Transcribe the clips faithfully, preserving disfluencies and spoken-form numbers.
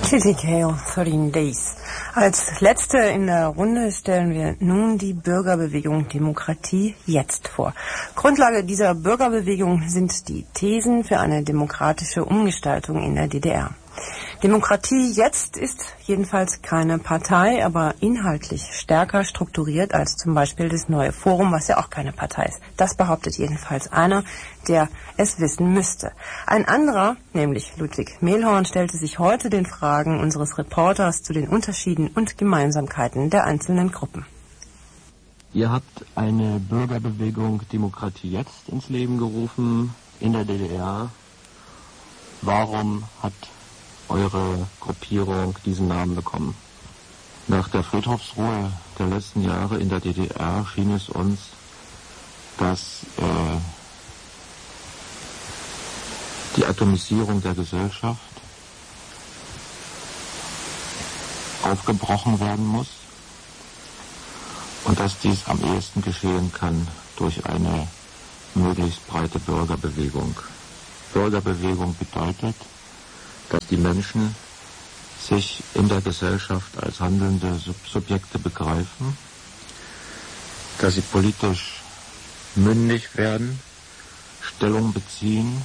T T K, thirteen days. Als letzte in der Runde stellen wir nun die Bürgerbewegung Demokratie jetzt vor. Grundlage dieser Bürgerbewegung sind die Thesen für eine demokratische Umgestaltung in der D D R. Demokratie jetzt ist jedenfalls keine Partei, aber inhaltlich stärker strukturiert als zum Beispiel das Neue Forum, was ja auch keine Partei ist. Das behauptet jedenfalls einer, der es wissen müsste. Ein anderer, nämlich Ludwig Mehlhorn, stellte sich heute den Fragen unseres Reporters zu den Unterschieden und Gemeinsamkeiten der einzelnen Gruppen. Ihr habt eine Bürgerbewegung Demokratie jetzt ins Leben gerufen in der D D R. Warum hat eure Gruppierung diesen Namen bekommen? Nach der Friedhofsruhe der letzten Jahre in der D D R schien es uns, dass äh, die Atomisierung der Gesellschaft aufgebrochen werden muss und dass dies am ehesten geschehen kann durch eine möglichst breite Bürgerbewegung. Bürgerbewegung bedeutet, dass die Menschen sich in der Gesellschaft als handelnde Subjekte begreifen, dass sie politisch mündig werden, Stellung beziehen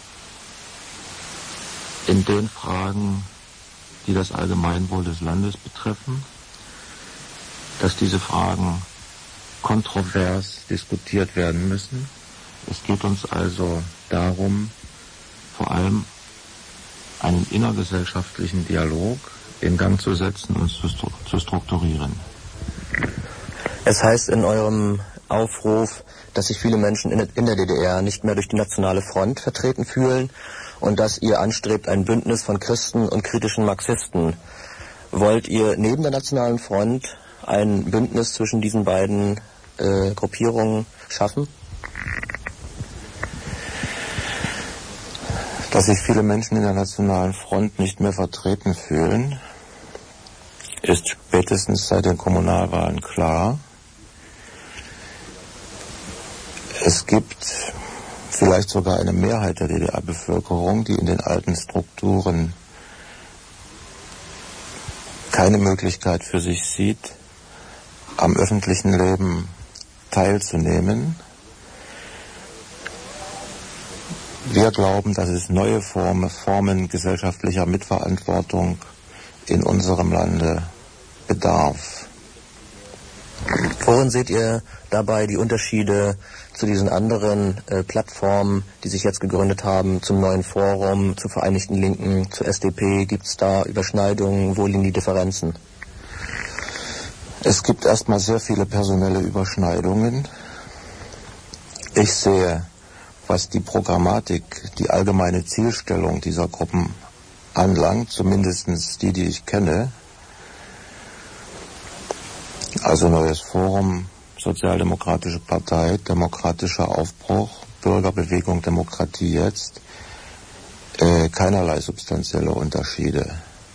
in den Fragen, die das Allgemeinwohl des Landes betreffen, dass diese Fragen kontrovers diskutiert werden müssen. Es geht uns also darum, vor allem einen innergesellschaftlichen Dialog in Gang zu setzen und zu, zu strukturieren. Es heißt in eurem Aufruf, dass sich viele Menschen in der D D R nicht mehr durch die Nationale Front vertreten fühlen und dass ihr anstrebt ein Bündnis von Christen und kritischen Marxisten. Wollt ihr neben der Nationalen Front ein Bündnis zwischen diesen beiden äh, Gruppierungen schaffen? Dass sich viele Menschen in der Nationalen Front nicht mehr vertreten fühlen, ist spätestens seit den Kommunalwahlen klar. Es gibt vielleicht sogar eine Mehrheit der D D R-Bevölkerung, die in den alten Strukturen keine Möglichkeit für sich sieht, am öffentlichen Leben teilzunehmen. Wir glauben, dass es neue Formen, Formen gesellschaftlicher Mitverantwortung in unserem Lande bedarf. Worin seht ihr dabei die Unterschiede zu diesen anderen äh, Plattformen, die sich jetzt gegründet haben, zum Neuen Forum, zur Vereinigten Linken, zur S D P? Gibt es da Überschneidungen? Wo liegen die Differenzen? Es gibt erstmal sehr viele personelle Überschneidungen. Ich sehe, was die Programmatik, die allgemeine Zielstellung dieser Gruppen anlangt, zumindest die, die ich kenne, also Neues Forum, Sozialdemokratische Partei, Demokratischer Aufbruch, Bürgerbewegung Demokratie jetzt, äh, keinerlei substanzielle Unterschiede.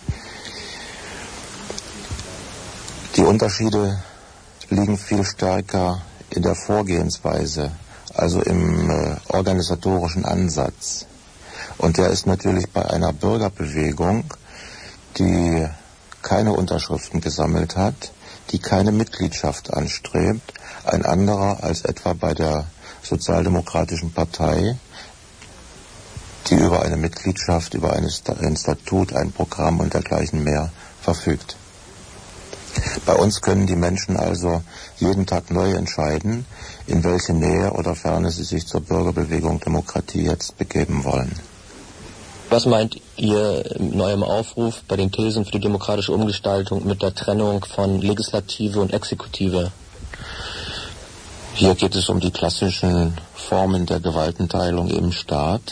Die Unterschiede liegen viel stärker in der Vorgehensweise, also im äh, organisatorischen Ansatz. Und der ist natürlich bei einer Bürgerbewegung, die keine Unterschriften gesammelt hat, die keine Mitgliedschaft anstrebt, ein anderer als etwa bei der Sozialdemokratischen Partei, die über eine Mitgliedschaft, über ein Statut, ein Programm und dergleichen mehr verfügt. Bei uns können die Menschen also jeden Tag neu entscheiden, in welche Nähe oder Ferne sie sich zur Bürgerbewegung Demokratie jetzt begeben wollen. Was meint ihr in eurem Aufruf bei den Thesen für die demokratische Umgestaltung mit der Trennung von Legislative und Exekutive? Hier geht es um die klassischen Formen der Gewaltenteilung im Staat.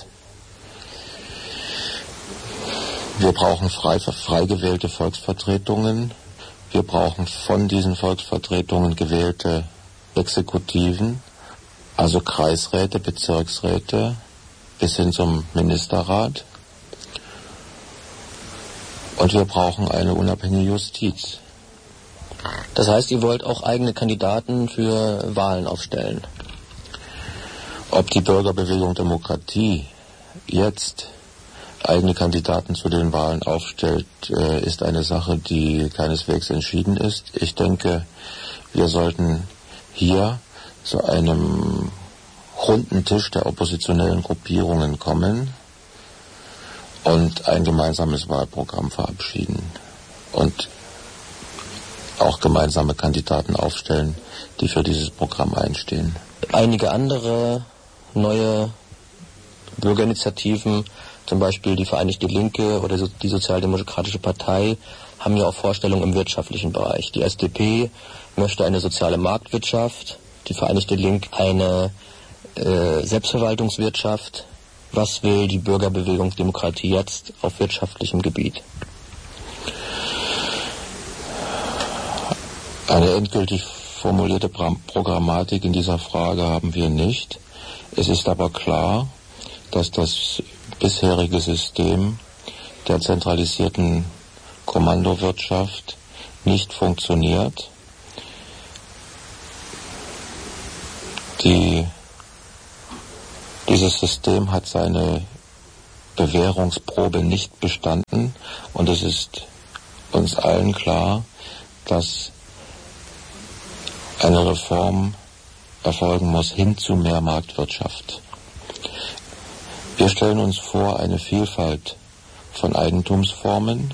Wir brauchen frei, frei gewählte Volksvertretungen. Wir brauchen von diesen Volksvertretungen gewählte Exekutiven, also Kreisräte, Bezirksräte bis hin zum Ministerrat. Und wir brauchen eine unabhängige Justiz. Das heißt, ihr wollt auch eigene Kandidaten für Wahlen aufstellen? Ob die Bürgerbewegung Demokratie jetzt eigene Kandidaten zu den Wahlen aufstellt, äh, ist eine Sache, die keineswegs entschieden ist. Ich denke, wir sollten hier zu einem runden Tisch der oppositionellen Gruppierungen kommen und ein gemeinsames Wahlprogramm verabschieden und auch gemeinsame Kandidaten aufstellen, die für dieses Programm einstehen. Einige andere neue Bürgerinitiativen, zum Beispiel die Vereinigte Linke oder die Sozialdemokratische Partei, haben ja auch Vorstellungen im wirtschaftlichen Bereich. Die S D P möchte eine soziale Marktwirtschaft, die Vereinigte Linke eine äh, Selbstverwaltungswirtschaft. Was will die Bürgerbewegung Demokratie jetzt auf wirtschaftlichem Gebiet? Eine endgültig formulierte Programmatik in dieser Frage haben wir nicht. Es ist aber klar, dass das bisherige System der zentralisierten Kommandowirtschaft nicht funktioniert. Die, dieses System hat seine Bewährungsprobe nicht bestanden und es ist uns allen klar, dass eine Reform erfolgen muss hin zu mehr Marktwirtschaft. Wir stellen uns vor eine Vielfalt von Eigentumsformen,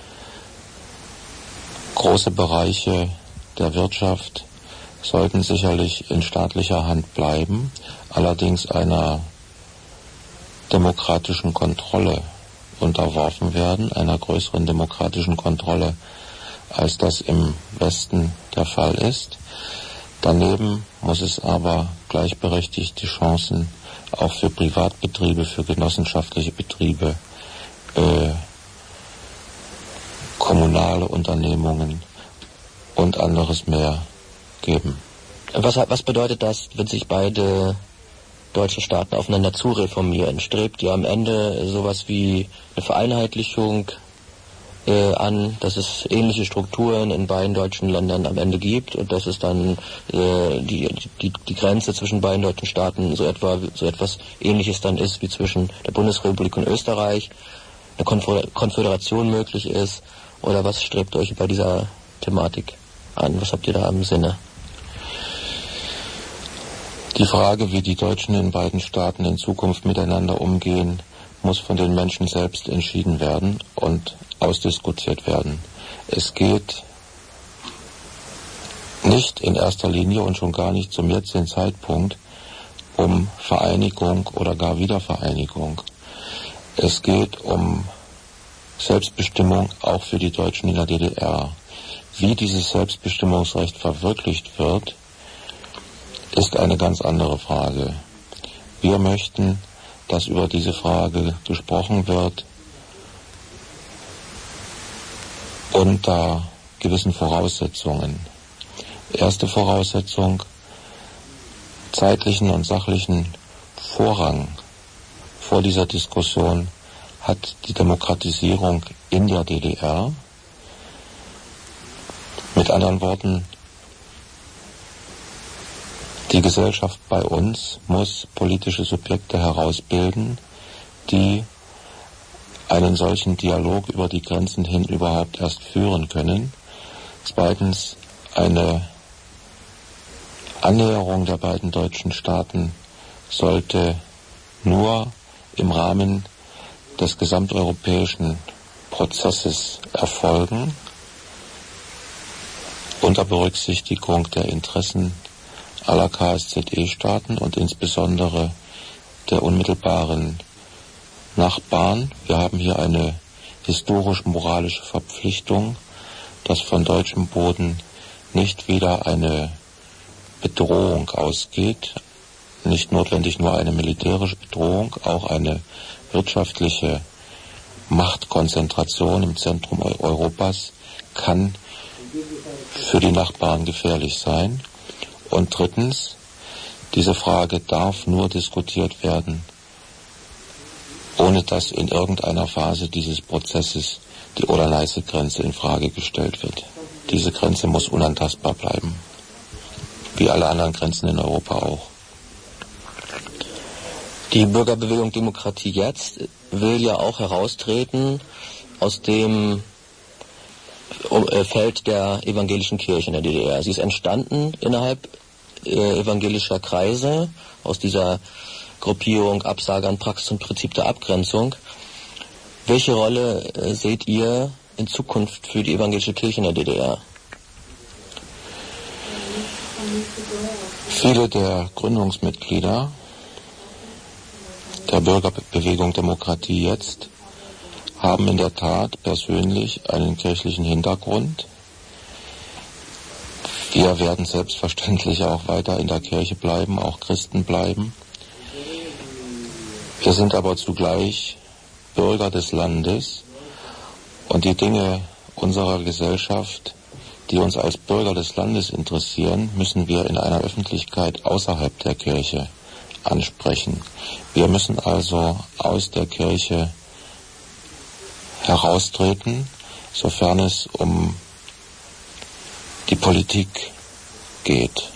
große Bereiche der Wirtschaft sollten sicherlich in staatlicher Hand bleiben, allerdings einer demokratischen Kontrolle unterworfen werden, einer größeren demokratischen Kontrolle, als das im Westen der Fall ist. Daneben muss es aber gleichberechtigte Chancen auch für Privatbetriebe, für genossenschaftliche Betriebe, äh, kommunale Unternehmungen und anderes mehr geben. Was, was bedeutet das, wenn sich beide deutsche Staaten aufeinander zu reformieren? Strebt ihr am Ende sowas wie eine Vereinheitlichung äh, an, dass es ähnliche Strukturen in beiden deutschen Ländern am Ende gibt und dass es dann äh, die, die, die Grenze zwischen beiden deutschen Staaten so etwa so etwas Ähnliches dann ist wie zwischen der Bundesrepublik und Österreich, eine Konföderation möglich ist? Oder was strebt euch bei dieser Thematik an? Was habt ihr da im Sinne? Die Frage, wie die Deutschen in beiden Staaten in Zukunft miteinander umgehen, muss von den Menschen selbst entschieden werden und ausdiskutiert werden. Es geht nicht in erster Linie und schon gar nicht zum jetzigen Zeitpunkt um Vereinigung oder gar Wiedervereinigung. Es geht um Selbstbestimmung auch für die Deutschen in der D D R. Wie dieses Selbstbestimmungsrecht verwirklicht wird, ist eine ganz andere Frage. Wir möchten, dass über diese Frage gesprochen wird unter gewissen Voraussetzungen. Erste Voraussetzung: zeitlichen und sachlichen Vorrang vor dieser Diskussion hat die Demokratisierung in der D D R. Mit anderen Worten, die Gesellschaft bei uns muss politische Subjekte herausbilden, die einen solchen Dialog über die Grenzen hin überhaupt erst führen können. Zweitens, eine Annäherung der beiden deutschen Staaten sollte nur im Rahmen des gesamteuropäischen Prozesses erfolgen, unter Berücksichtigung der Interessen aller K S Z E-Staaten und insbesondere der unmittelbaren Nachbarn. Wir haben hier eine historisch-moralische Verpflichtung, dass von deutschem Boden nicht wieder eine Bedrohung ausgeht, nicht notwendig nur eine militärische Bedrohung, auch eine wirtschaftliche Machtkonzentration im Zentrum Europas kann für die Nachbarn gefährlich sein. Und drittens, diese Frage darf nur diskutiert werden, ohne dass in irgendeiner Phase dieses Prozesses die Oder-Neiße-Grenze in Frage gestellt wird. Diese Grenze muss unantastbar bleiben, wie alle anderen Grenzen in Europa auch. Die Bürgerbewegung Demokratie Jetzt will ja auch heraustreten aus dem Feld der evangelischen Kirche in der D D R. Sie ist entstanden innerhalb äh, evangelischer Kreise, aus dieser Gruppierung Absage an Praxis und Prinzip der Abgrenzung. Welche Rolle äh, seht ihr in Zukunft für die evangelische Kirche in der D D R? Viele der Gründungsmitglieder der Bürgerbewegung Demokratie Jetzt haben in der Tat persönlich einen kirchlichen Hintergrund. Wir werden selbstverständlich auch weiter in der Kirche bleiben, auch Christen bleiben. Wir sind aber zugleich Bürger des Landes und die Dinge unserer Gesellschaft, die uns als Bürger des Landes interessieren, müssen wir in einer Öffentlichkeit außerhalb der Kirche ansprechen. Wir müssen also aus der Kirche heraustreten, sofern es um die Politik geht.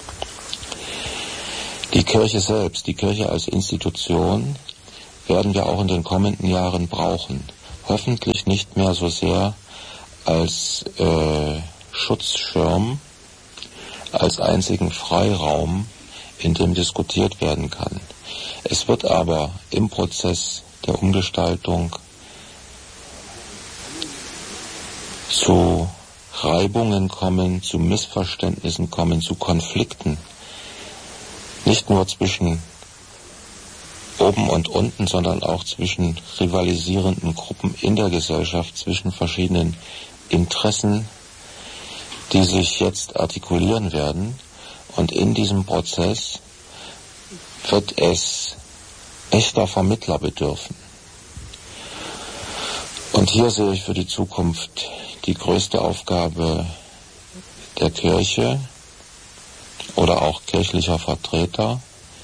Die Kirche selbst, die Kirche als Institution, werden wir auch in den kommenden Jahren brauchen. Hoffentlich nicht mehr so sehr als äh, Schutzschirm, als einzigen Freiraum, in dem diskutiert werden kann. Es wird aber im Prozess der Umgestaltung zu Reibungen kommen, zu Missverständnissen kommen, zu Konflikten. Nicht nur zwischen oben und unten, sondern auch zwischen rivalisierenden Gruppen in der Gesellschaft, zwischen verschiedenen Interessen, die sich jetzt artikulieren werden. Und in diesem Prozess wird es echter Vermittler bedürfen. Und hier sehe ich für die Zukunft die größte Aufgabe der Kirche oder auch kirchlicher Vertreter,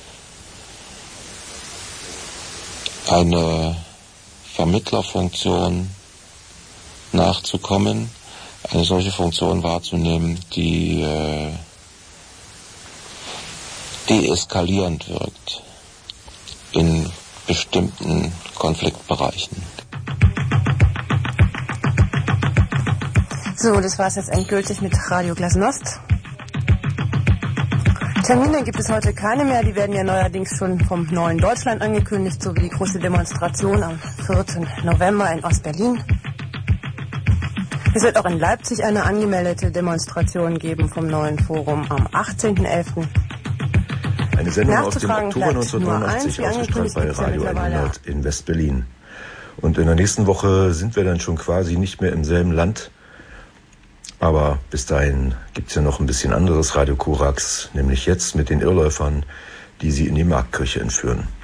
eine Vermittlerfunktion nachzukommen, eine solche Funktion wahrzunehmen, die äh, deeskalierend wirkt in bestimmten Konfliktbereichen. So, das war es jetzt endgültig mit Radio Glasnost. Termine gibt es heute keine mehr, die werden ja neuerdings schon vom Neuen Deutschland angekündigt, sowie die große Demonstration am vierten November in Ostberlin. Es wird auch in Leipzig eine angemeldete Demonstration geben vom Neuen Forum am achtzehnten elften Eine Sendung aus dem Oktober neunzehnhundertneunundachtzig, ausgestrahlt bei Radio hundert in West-Berlin. Und in der nächsten Woche sind wir dann schon quasi nicht mehr im selben Land. Aber bis dahin gibt es ja noch ein bisschen anderes Radio Korax, nämlich jetzt mit den Irrläufern, die sie in die Marktkirche entführen.